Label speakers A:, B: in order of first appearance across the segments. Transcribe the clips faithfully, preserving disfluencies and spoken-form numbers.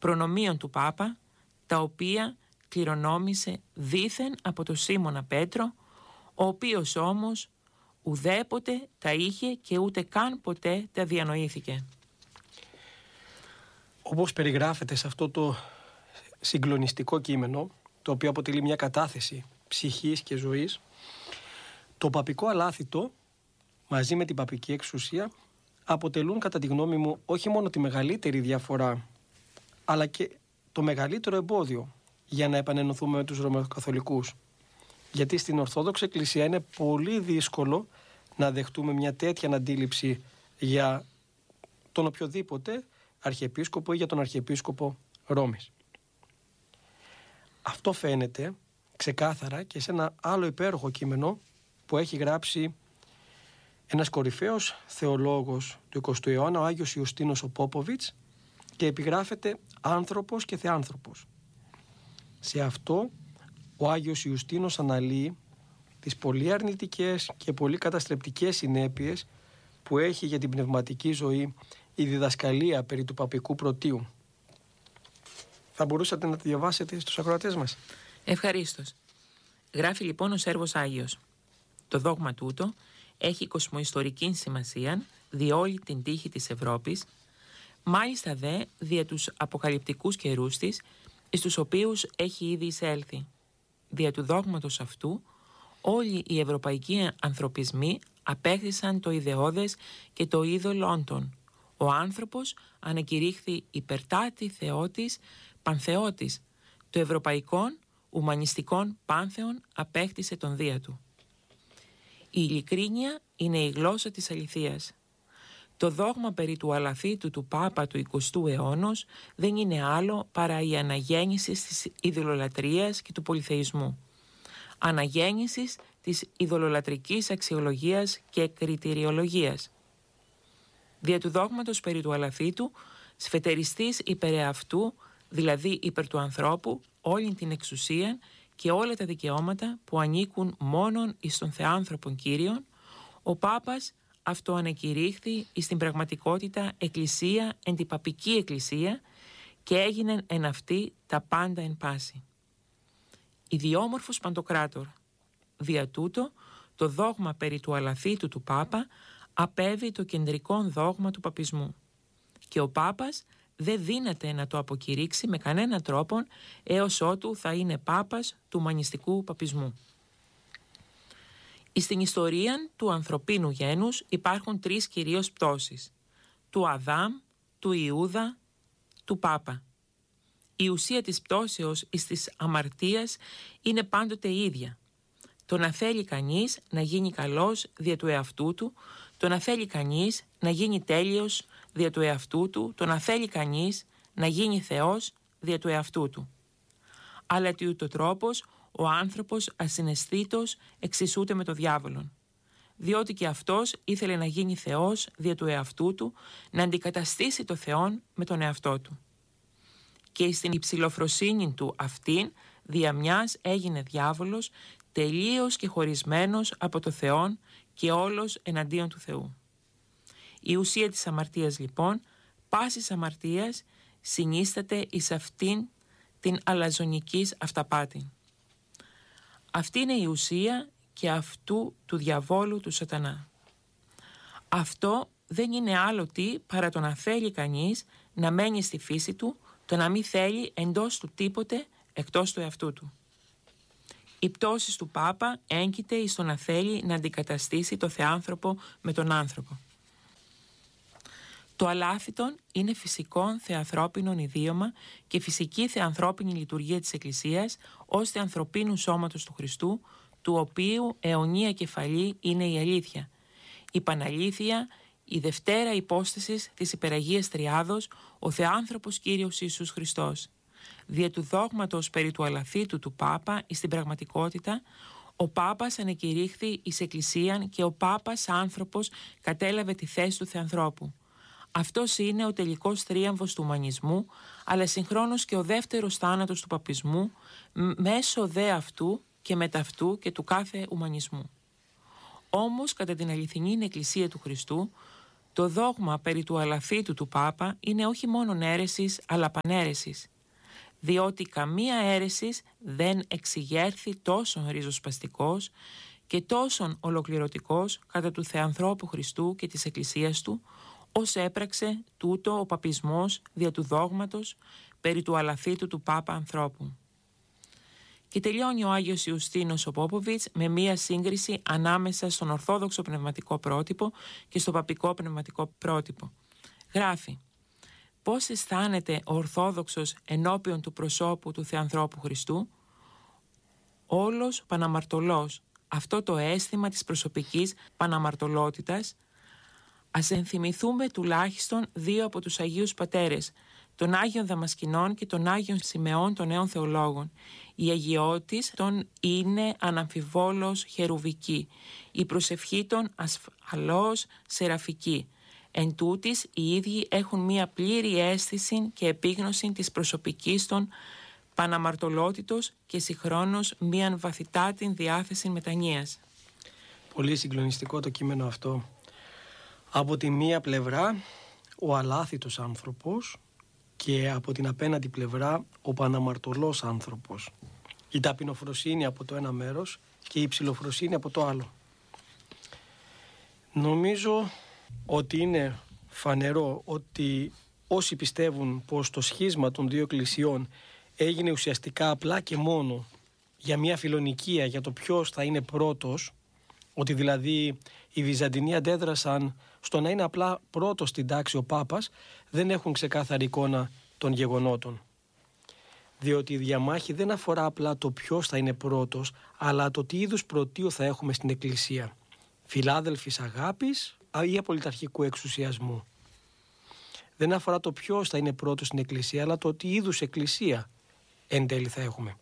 A: προνομίων του Πάπα, τα οποία κληρονόμησε δήθεν από τον Σίμωνα Πέτρο, ο οποίος όμως ουδέποτε τα είχε και ούτε καν ποτέ τα διανοήθηκε.
B: Όπως περιγράφεται σε αυτό το συγκλονιστικό κείμενο, το οποίο αποτελεί μια κατάθεση ψυχής και ζωής, το παπικό αλάθητο μαζί με την παπική εξουσία αποτελούν κατά τη γνώμη μου όχι μόνο τη μεγαλύτερη διαφορά, αλλά και το μεγαλύτερο εμπόδιο για να επανενωθούμε με τους Ρωμαιοκαθολικούς. Γιατί στην Ορθόδοξη Εκκλησία είναι πολύ δύσκολο να δεχτούμε μια τέτοια αντίληψη για τον οποιοδήποτε αρχιεπίσκοπο ή για τον Αρχιεπίσκοπο Ρώμης. Αυτό φαίνεται ξεκάθαρα και σε ένα άλλο υπέροχο κείμενο που έχει γράψει ένας κορυφαίος θεολόγος του εικοστού αιώνα, ο Άγιος Ιουστίνος ο Πόποβιτς, και επιγράφεται άνθρωπος και θεάνθρωπος. Σε αυτό ο Άγιος Ιουστίνος αναλύει τις πολύ αρνητικές και πολύ καταστρεπτικές συνέπειες που έχει για την πνευματική ζωή η διδασκαλία περί του παπικού πρωτείου. Θα μπορούσατε να τη διαβάσετε στους ακροατές μας?
A: Ευχαρίστως. Γράφει λοιπόν ο Σέρβος Άγιος: το δόγμα τούτο έχει κοσμοϊστορική σημασία δι' όλη την τύχη της Ευρώπης, μάλιστα δε δια τους αποκαλυπτικούς καιρούς της, εις τους οποίους έχει ήδη εισέλθει. Δια του δόγματος αυτού όλοι οι ευρωπαϊκοί ανθρωπισμοί απέκτησαν το ιδεώδες και το είδωλο όντων. Ο άνθρωπος ανακηρύχθη υπερτάτη θεότης, πανθεότης. Το ευρωπαϊκόν ουμανιστικών πάνθεων απέκτησε τον δία του. Η ειλικρίνεια είναι η γλώσσα της αληθείας. Το δόγμα περί του αλαθήτου του Πάπα του εικοστού αιώνος δεν είναι άλλο παρά η αναγέννηση της ειδωλολατρίας και του πολυθεϊσμού. Αναγέννησης της ειδωλολατρικής αξιολογίας και κριτηριολογίας. Δια του δόγματος περί του αλαθήτου, σφετεριστής υπερ εαυτού, δηλαδή υπερ του ανθρώπου, όλη την εξουσία και όλα τα δικαιώματα που ανήκουν μόνον εις τον Θεάνθρωπον Κύριον, ο Πάπας αυτοανακηρύχθη εις την πραγματικότητα εκκλησία εν την παπική εκκλησία και έγινε εν αυτή τα πάντα εν πάση. Ιδιόμορφος Παντοκράτορ. Δια τούτο, το δόγμα περί του αλαθήτου του Πάπα απέβει το κεντρικό δόγμα του παπισμού και ο Πάπας δεν δύναται να το αποκηρύξει με κανέναν τρόπο έως ότου θα είναι Πάπας του ουμανιστικού παπισμού. Στην ιστορία του ανθρωπίνου γένους υπάρχουν τρεις κυρίως πτώσεις: του Αδάμ, του Ιούδα, του Πάπα. Η ουσία της πτώσεως εις της αμαρτίας είναι πάντοτε ίδια. Το να θέλει κανείς να γίνει καλός δια του εαυτού του, το να θέλει κανείς να γίνει τέλειος δια του εαυτού του, το να θέλει κανείς να γίνει Θεός δια του εαυτού του. Αλλά τι ούτω τρόπος ο άνθρωπος ασυναισθήτως εξισούται με το διάβολον, διότι και αυτός ήθελε να γίνει Θεός δια του εαυτού του, να αντικαταστήσει το Θεόν με τον εαυτό του. Και στην υψηλοφροσύνη του αυτήν δια μιας έγινε διάβολος, τελείως και χωρισμένος από το Θεόν και όλος εναντίον του Θεού. Η ουσία της αμαρτίας λοιπόν, πάσης αμαρτίας, συνίσταται εις αυτήν την αλαζονικής αυταπάτη. Αυτή είναι η ουσία και αυτού του διαβόλου του σατανά. Αυτό δεν είναι άλλο τι παρά το να θέλει κανείς να μένει στη φύση του, το να μην θέλει εντός του τίποτε εκτός του εαυτού του. Η πτώση του Πάπα έγκυται εις το να θέλει να αντικαταστήσει το θεάνθρωπο με τον άνθρωπο. Το αλάθητον είναι φυσικό θεανθρώπινον ιδίωμα και φυσική θεανθρώπινη λειτουργία της Εκκλησίας ώστε ανθρωπίνου σώματος του Χριστού, του οποίου αιωνία κεφαλή είναι η αλήθεια, η Παναλήθεια, η δευτέρα υπόστασης της υπεραγίας Τριάδος, ο Θεάνθρωπος Κύριος Ιησούς Χριστός. Δια του δόγματος περί του αλαθήτου του Πάπα εις την πραγματικότητα, ο Πάπας ανεκηρύχθη εις Εκκλησίαν και ο Πάπας άνθρωπος κατέλαβε τη θέση του Θεανθρώπου. Αυτός είναι ο τελικός θρίαμβος του ουμανισμού, αλλά συγχρόνως και ο δεύτερος θάνατος του παπισμού, μέσω δε αυτού και μεταυτού και του κάθε ουμανισμού. Όμως, κατά την αληθινή Εκκλησία του Χριστού, Το δόγμα περί του αλαθήτου του Πάπα είναι όχι μόνον αίρεσης, αλλά παναίρεσης, διότι καμία αίρεσης δεν εξηγέρθη τόσον ριζοσπαστικός και τόσον ολοκληρωτικός κατά του Θεανθρώπου Χριστού και της Εκκλησίας Του, ως έπραξε τούτο ο παπισμός δια του δόγματος περί του αλαθήτου του Πάπα ανθρώπου. Και τελειώνει ο Άγιος Ιουστίνος ο Πόποβιτς με μία σύγκριση ανάμεσα στον Ορθόδοξο πνευματικό πρότυπο και στο Παπικό πνευματικό πρότυπο. Γράφει: «Πώς αισθάνεται ο Ορθόδοξος ενώπιον του προσώπου του Θεανθρώπου Χριστού? Όλος παναμαρτωλός. Αυτό το αίσθημα της προσωπικής παναμαρτωλότητας, ας ενθυμηθούμε τουλάχιστον δύο από τους Αγίους Πατέρες, τον Άγιον Δαμασκηνών και τον Άγιον Σιμεών των Νέων Θεολόγων. Η αγιότης των είναι αναμφιβόλως χερουβική, η προσευχή των ασφαλώς σεραφική. Εν τούτης, οι ίδιοι έχουν μία πλήρη αίσθηση και επίγνωση της προσωπικής των παναμαρτωλότητος και συγχρόνως μίαν βαθυτάτην διάθεση μετανοίας».
B: Πολύ συγκλονιστικό το κείμενο αυτό. Από τη μία πλευρά ο αλάθητος άνθρωπος και από την απέναντι πλευρά ο παναμαρτωλός άνθρωπος. Η ταπεινοφροσύνη από το ένα μέρος και η υψηλοφροσύνη από το άλλο. Νομίζω ότι είναι φανερό ότι όσοι πιστεύουν πως το σχίσμα των δύο εκκλησιών έγινε ουσιαστικά απλά και μόνο για μια φιλονικία για το ποιος θα είναι πρώτος, ότι δηλαδή οι Βυζαντινοί αντέδρασαν στο να είναι απλά πρώτος στην τάξη ο Πάπας, δεν έχουν ξεκάθαρη εικόνα των γεγονότων. Διότι η διαμάχη δεν αφορά απλά το ποιος θα είναι πρώτος, αλλά το τι είδους πρωτείο θα έχουμε στην Εκκλησία. Φιλάδελφης αγάπης ή απολυταρχικού εξουσιασμού. Δεν αφορά το ποιος θα είναι πρώτος στην Εκκλησία, αλλά το τι είδους Εκκλησία εν τέλει θα έχουμε.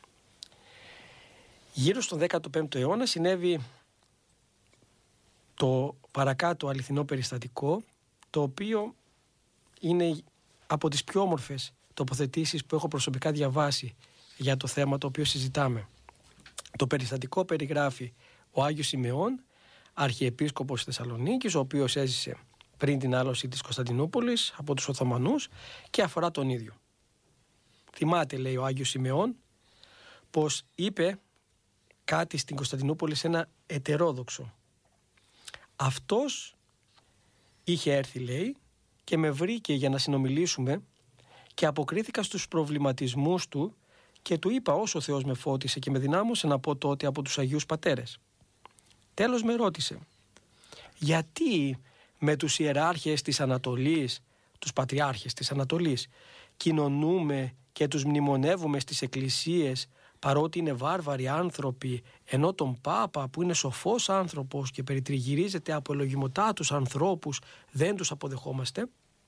B: Γύρω στον δέκατο πέμπτο αιώνα συνέβη το παρακάτω αληθινό περιστατικό, το οποίο είναι από τις πιο όμορφες τοποθετήσεις που έχω προσωπικά διαβάσει για το θέμα το οποίο συζητάμε. Το περιστατικό περιγράφει ο Άγιος Σιμεών, αρχιεπίσκοπος Θεσσαλονίκης, ο οποίος έζησε πριν την άλωση της Κωνσταντινούπολης από τους Οθωμανούς και αφορά τον ίδιο. Θυμάται, λέει ο Άγιος Σιμεών, πως είπε κάτι στην Κωνσταντινούπολη σε ένα ετερόδοξο. Αυτός είχε έρθει, λέει, και με βρήκε για να συνομιλήσουμε και αποκρίθηκα στους προβληματισμούς του και του είπα όσο ο Θεός με φώτισε και με δυνάμωσε να πω τότε από τους Αγίους Πατέρες. Τέλος με ρώτησε, γιατί με τους ιεράρχες της Ανατολής, τους πατριάρχες της Ανατολής, κοινωνούμε και τους μνημονεύουμε στις εκκλησίες παρότι είναι βάρβαροι άνθρωποι, ενώ τον Πάπα που είναι σοφός άνθρωπος και περιτριγυρίζεται από ελογιμοτάτους ανθρώπους δεν τους αποδεχόμαστε?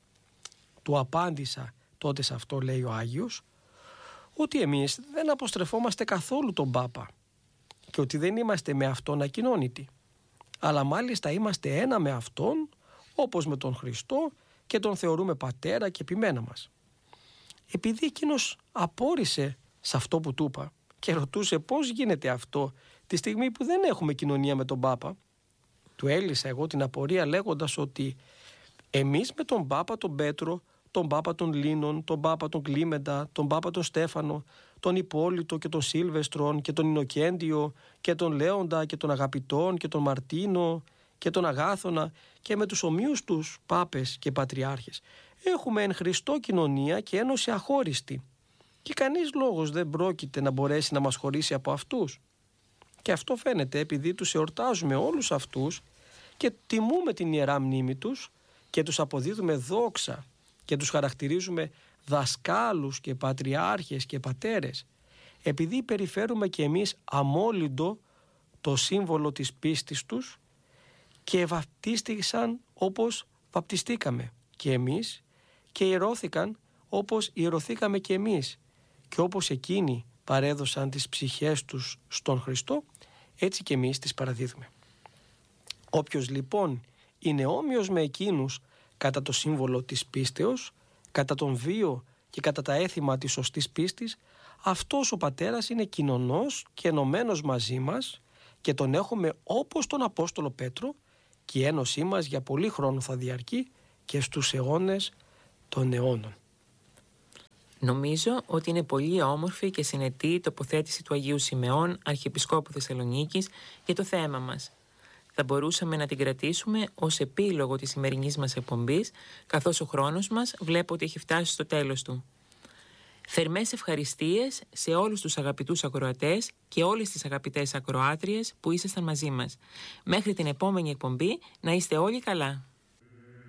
B: Του απάντησα τότε σε αυτό, λέει ο Άγιος, ότι εμείς δεν αποστρεφόμαστε καθόλου τον Πάπα και ότι δεν είμαστε με αυτόν ακοινώνητοι, αλλά μάλιστα είμαστε ένα με αυτόν όπως με τον Χριστό και τον θεωρούμε πατέρα και ποιμένα μας. Επειδή εκείνος απόρρισε σε αυτό που του είπα και ρωτούσε πώς γίνεται αυτό τη στιγμή που δεν έχουμε κοινωνία με τον Πάπα, του έλυσα εγώ την απορία λέγοντας ότι εμείς με τον Πάπα τον Πέτρο, τον Πάπα τον Λίνων, τον Πάπα τον Κλίμεντα, τον Πάπα τον Στέφανο, τον Υπόλυτο και τον Σίλβεστρον και τον Ινοκέντιο και τον Λέοντα και τον Αγαπητόν και τον Μαρτίνο και τον Αγάθωνα και με τους ομοίους τους Πάπες και Πατριάρχες έχουμε εν Χριστώ κοινωνία και ένωση αχώριστη και κανείς λόγος δεν πρόκειται να μπορέσει να μας χωρίσει από αυτούς. Και αυτό φαίνεται επειδή τους εορτάζουμε όλους αυτούς και τιμούμε την ιερά μνήμη τους και τους αποδίδουμε δόξα και τους χαρακτηρίζουμε δασκάλους και πατριάρχες και πατέρες, επειδή περιφέρουμε και εμείς αμόλυντο το σύμβολο της πίστης τους και βαπτίστηκαν όπως βαπτιστήκαμε και εμείς και ιερώθηκαν όπως ιερωθήκαμε και εμείς και όπως εκείνοι παρέδωσαν τις ψυχές τους στον Χριστό, έτσι και εμείς τις παραδίδουμε. Όποιος λοιπόν είναι όμοιος με εκείνους κατά το σύμβολο της πίστεως, κατά τον βίο και κατά τα έθιμα της σωστής πίστης, αυτός ο πατέρας είναι κοινωνός και ενωμένος μαζί μας και τον έχουμε όπως τον Απόστολο Πέτρο και η ένωσή μας για πολύ χρόνο θα διαρκεί και στους αιώνες των αιώνων.
A: Νομίζω ότι είναι πολύ όμορφη και συνετή η τοποθέτηση του Αγίου Σιμεών, Αρχιεπισκόπου Θεσσαλονίκης, για το θέμα μας. Θα μπορούσαμε να την κρατήσουμε ως επίλογο της σημερινής μας εκπομπής, καθώς ο χρόνος μας βλέπω ότι έχει φτάσει στο τέλος του. Θερμές ευχαριστίες σε όλους τους αγαπητούς ακροατές και όλες τις αγαπητές ακροάτριες που ήσασταν μαζί μας. Μέχρι την επόμενη εκπομπή να είστε όλοι καλά.